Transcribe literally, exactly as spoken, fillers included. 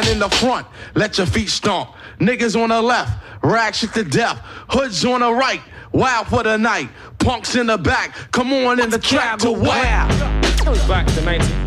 man in the front, let your feet stomp. Niggas on the left, rag shit to death. Hoods on the right, wild for the night. Punks in the back, come on in the track to wow. Back to nineteen